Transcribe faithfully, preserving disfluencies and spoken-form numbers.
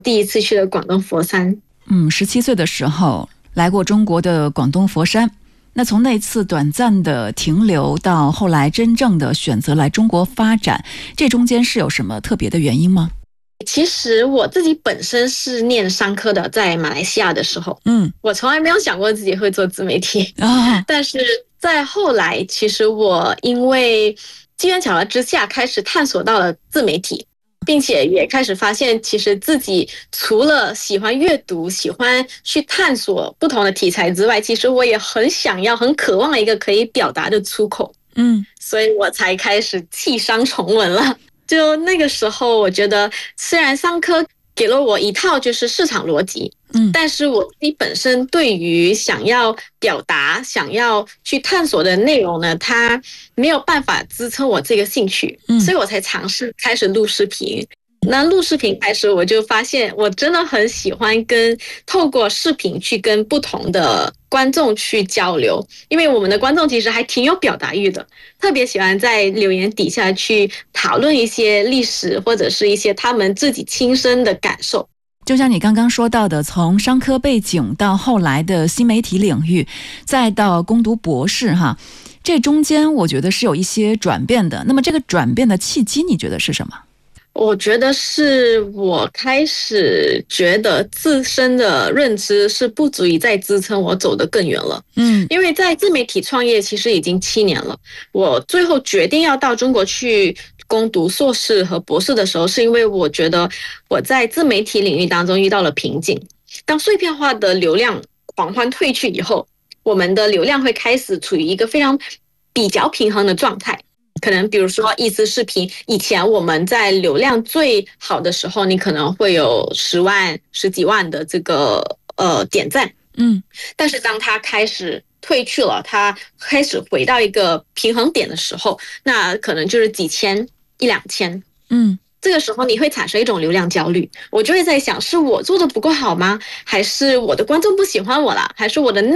第一次去了广东佛山。 嗯，十七岁的时候来过中国的广东佛山。那从那次短暂的停留到后来真正的选择来中国发展，这中间是有什么特别的原因吗？ 其实我自己本身是念商科的，在马来西亚的时候， 嗯， 我从来没有想过自己会做自媒体啊， 但是在后来，其实我因为机缘巧合之下开始探索到了自媒体，并且也开始发现，其实自己除了喜欢阅读、喜欢去探索不同的题材之外，其实我也很想要、很渴望一个可以表达的出口。 嗯， 所以我才开始弃商从文了。就那个时候，我觉得虽然商科给了我一套就是市场逻辑， 嗯， 但是我自己本身对于想要表达、想要去探索的内容呢，它没有办法支撑我这个兴趣， 嗯， 所以我才尝试开始录视频。那录视频开始，我就发现我真的很喜欢跟透过视频去跟不同的观众去交流，因为我们的观众其实还挺有表达欲的，特别喜欢在留言底下去讨论一些历史或者是一些他们自己亲身的感受。 就像你刚刚说到的，从商科背景到后来的新媒体领域，再到攻读博士哈，这中间我觉得是有一些转变的。那么这个转变的契机，你觉得是什么？ 我觉得是我开始觉得自身的认知是不足以再支撑我走得更远了。 嗯， 因为在自媒体创业其实已经七年了，我最后决定要到中国去攻读硕士和博士的时候，是因为我觉得我在自媒体领域当中遇到了瓶颈。当碎片化的流量狂欢退去以后，我们的流量会开始处于一个非常比较平衡的状态。可能比如说一支视频，以前我们在流量最好的时候，你可能会有十万、十几万的这个呃点赞， 嗯， 但是当它开始退去了，它开始回到一个平衡点的时候，那可能就是几千、一两千， 嗯。 这个时候你会产生一种流量焦虑，我就会在想，是我做的不够好吗？还是我的观众不喜欢我了？还是我的内